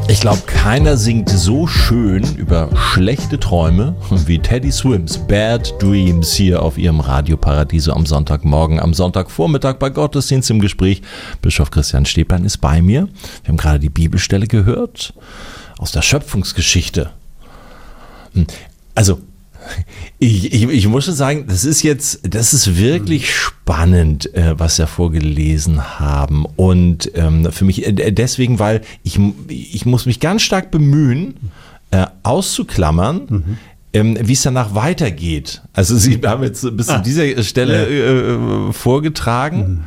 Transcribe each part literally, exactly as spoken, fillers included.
Ich glaube, keiner singt so schön über schlechte Träume wie Teddy Swims Bad Dreams hier auf ihrem Radio Paradiso am Sonntagmorgen, am Sonntagvormittag bei Gottesdienst im Gespräch. Bischof Christian Stäblein ist bei mir. Wir haben gerade die Bibelstelle gehört aus der Schöpfungsgeschichte. Also, Ich, ich, ich muss schon sagen, das ist jetzt, das ist wirklich spannend, äh, was wir vorgelesen haben. Und ähm, für mich äh, deswegen, weil ich, ich muss mich ganz stark bemühen, äh, auszuklammern, mhm. ähm, wie es danach weitergeht. Also Sie haben jetzt bis zu dieser Stelle äh, vorgetragen. Mhm.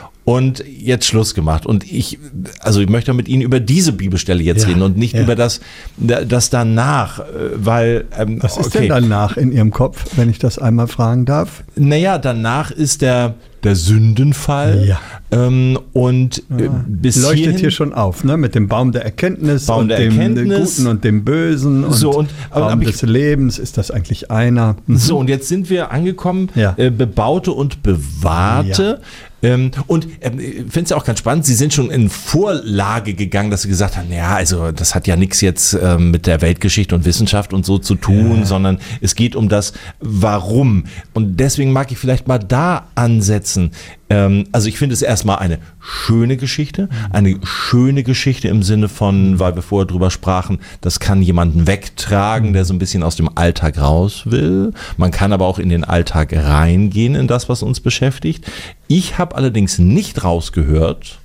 Und jetzt Schluss gemacht. Und ich, also ich möchte mit Ihnen über diese Bibelstelle jetzt ja, reden und nicht ja. über das, das danach, weil... Ähm, Was ist okay. denn danach in Ihrem Kopf, wenn ich das einmal fragen darf? Naja, danach ist der, der Sündenfall ja. ähm, und äh, bis leuchtet hierhin, hier schon auf, ne? Mit dem Baum der Erkenntnis Baum und der dem Erkenntnis. Guten und dem Bösen und, so, und Baum aber des ich, Lebens, ist das eigentlich einer? Mhm. So, und jetzt sind wir angekommen, ja. äh, bebaute und bewahrte. Ja. Ähm, und ähm, ich finde es ja auch ganz spannend, Sie sind schon in Vorlage gegangen, dass Sie gesagt haben, ja, also das hat ja nichts jetzt ähm, mit der Weltgeschichte und Wissenschaft und so zu tun, ja. sondern es geht um das Warum. Und deswegen mag ich vielleicht mal da ansetzen. Ähm, also ich finde es erstmal eine schöne Geschichte, eine schöne Geschichte im Sinne von, weil wir vorher drüber sprachen, das kann jemanden wegtragen, der so ein bisschen aus dem Alltag raus will. Man kann aber auch in den Alltag reingehen, in das, was uns beschäftigt. Ich habe allerdings nicht rausgehört,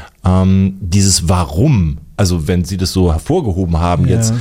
ähm, dieses Warum, also wenn Sie das so hervorgehoben haben ja. jetzt,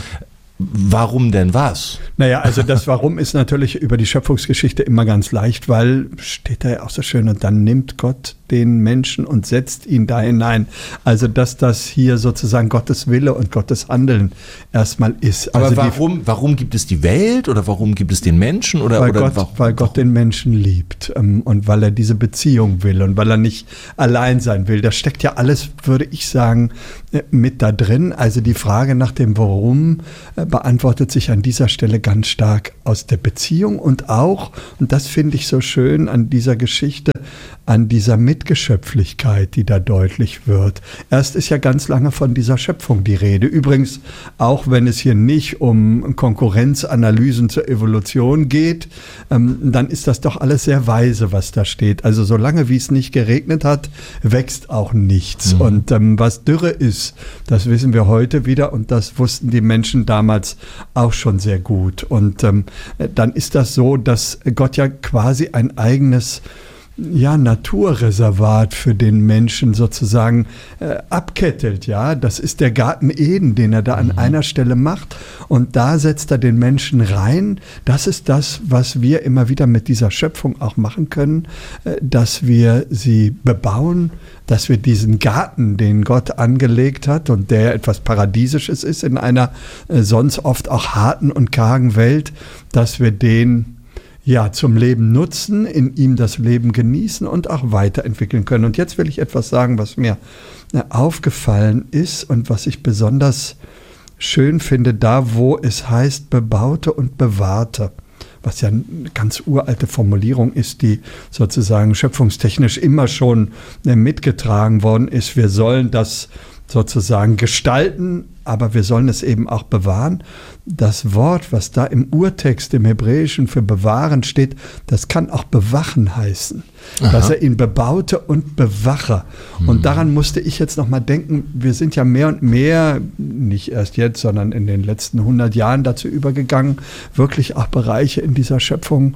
warum denn was? Naja, also das Warum ist natürlich über die Schöpfungsgeschichte immer ganz leicht, weil, steht da ja auch so schön, und dann nimmt Gott den Menschen und setzt ihn da hinein. Also dass das hier sozusagen Gottes Wille und Gottes Handeln erstmal ist. Aber also warum, die, warum gibt es die Welt oder warum gibt es den Menschen? Oder, weil oder Gott, warum, weil Gott den Menschen liebt ähm, und weil er diese Beziehung will und weil er nicht allein sein will. Das steckt ja alles, würde ich sagen, äh, mit da drin. Also die Frage nach dem Warum äh, beantwortet sich an dieser Stelle ganz stark aus der Beziehung und auch, und das finde ich so schön an dieser Geschichte, an dieser Mitgeschöpflichkeit, die da deutlich wird. Erst ist ja ganz lange von dieser Schöpfung die Rede. Übrigens, auch wenn es hier nicht um Konkurrenzanalysen zur Evolution geht, ähm, dann ist das doch alles sehr weise, was da steht. Also solange wie es nicht geregnet hat, wächst auch nichts. Mhm. Und ähm, was Dürre ist, das wissen wir heute wieder und das wussten die Menschen damals auch schon sehr gut. Und ähm, dann ist das so, dass Gott ja quasi ein eigenes ja, Naturreservat für den Menschen sozusagen äh, abkettelt, ja. Das ist der Garten Eden, den er da an mhm. einer Stelle macht. Und da setzt er den Menschen rein. Das ist das, was wir immer wieder mit dieser Schöpfung auch machen können, äh, dass wir sie bebauen, dass wir diesen Garten, den Gott angelegt hat und der etwas Paradiesisches ist in einer äh, sonst oft auch harten und kargen Welt, dass wir den ja, zum Leben nutzen, in ihm das Leben genießen und auch weiterentwickeln können. Und jetzt will ich etwas sagen, was mir aufgefallen ist und was ich besonders schön finde, da wo es heißt bebaute und bewahrte, was ja eine ganz uralte Formulierung ist, die sozusagen schöpfungstechnisch immer schon mitgetragen worden ist. Wir sollen das sozusagen gestalten, aber wir sollen es eben auch bewahren. Das Wort, was da im Urtext, im Hebräischen für bewahren steht, das kann auch bewachen heißen. Aha. Dass er ihn bebaute und bewache. Hm. Und daran musste ich jetzt noch mal denken, wir sind ja mehr und mehr, nicht erst jetzt, sondern in den letzten hundert Jahren dazu übergegangen, wirklich auch Bereiche in dieser Schöpfung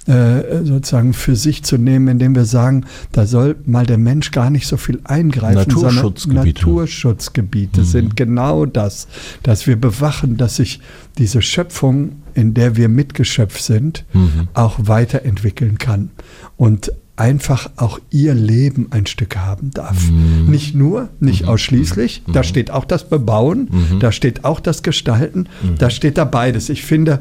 äh, sozusagen für sich zu nehmen, indem wir sagen, da soll mal der Mensch gar nicht so viel eingreifen, Naturschutzgebiete. sondern Naturschutzgebiete hm. sind genau das, dass wir bewachen, dass sich diese Schöpfung, in der wir Mitgeschöpf sind, mhm. auch weiterentwickeln kann und einfach auch ihr Leben ein Stück haben darf. Mhm. Nicht nur, nicht mhm. ausschließlich, mhm. da steht auch das Bebauen, mhm. da steht auch das Gestalten, mhm. da steht da beides. Ich finde,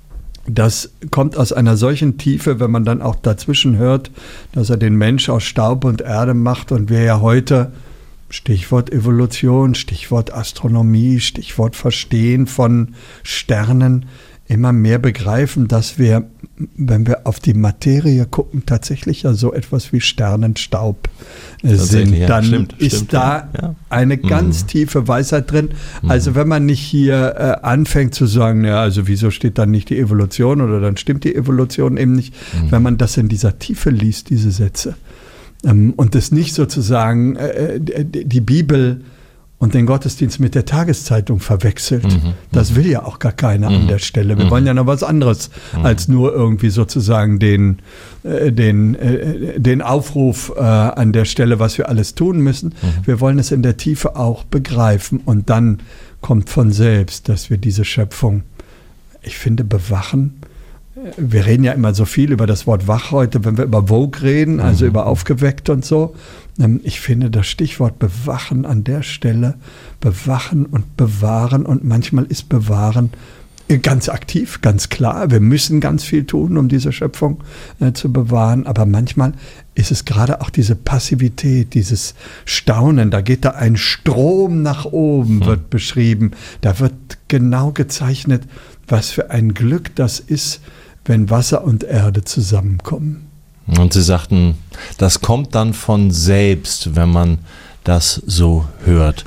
das kommt aus einer solchen Tiefe, wenn man dann auch dazwischen hört, dass er den Mensch aus Staub und Erde macht und wir ja heute, Stichwort Evolution, Stichwort Astronomie, Stichwort Verstehen von Sternen, immer mehr begreifen, dass wir, wenn wir auf die Materie gucken, tatsächlich ja so etwas wie Sternenstaub äh, sind. Ja, Dann stimmt, ist stimmt, da ja. eine ganz Mhm. tiefe Weisheit drin. Mhm. Also wenn man nicht hier äh, anfängt zu sagen, ja, also wieso steht dann nicht die Evolution oder dann stimmt die Evolution eben nicht, Mhm. wenn man das in dieser Tiefe liest, diese Sätze, ähm, und das nicht sozusagen äh, die, die Bibel und den Gottesdienst mit der Tageszeitung verwechselt. Mhm. Das will ja auch gar keiner Mhm. an der Stelle. Wir Mhm. wollen ja noch was anderes Mhm. als nur irgendwie sozusagen den, äh, den, äh, den Aufruf äh, an der Stelle, was wir alles tun müssen. Mhm. Wir wollen es in der Tiefe auch begreifen und dann kommt von selbst, dass wir diese Schöpfung, ich finde, bewachen. Wir reden ja immer so viel über das Wort wach heute, wenn wir über Vogue reden, also Mhm. über aufgeweckt und so. Ich finde das Stichwort bewachen an der Stelle, bewachen und bewahren, und manchmal ist bewahren ganz aktiv, ganz klar. Wir müssen ganz viel tun, um diese Schöpfung äh, zu bewahren, aber manchmal ist es gerade auch diese Passivität, dieses Staunen, da geht da ein Strom nach oben, Mhm. wird beschrieben. Da wird genau gezeichnet, was für ein Glück das ist, wenn Wasser und Erde zusammenkommen. Und Sie sagten, das kommt dann von selbst, wenn man das so hört.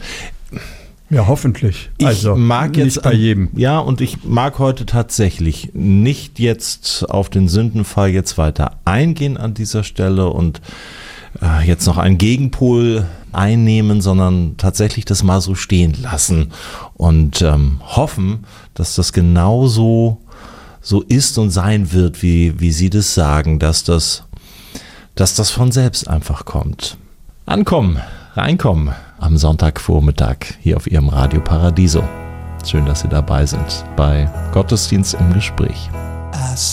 Ja, hoffentlich. Ich also mag jetzt nicht bei jedem. Ja, und ich mag heute tatsächlich nicht jetzt auf den Sündenfall jetzt weiter eingehen an dieser Stelle und äh, jetzt noch einen Gegenpol einnehmen, sondern tatsächlich das mal so stehen lassen und ähm, hoffen, dass das genauso so ist und sein wird, wie, wie Sie das sagen, dass das, dass das von selbst einfach kommt. Ankommen, reinkommen am Sonntagvormittag hier auf Ihrem Radio Paradiso. Schön, dass Sie dabei sind bei Gottesdienst im Gespräch.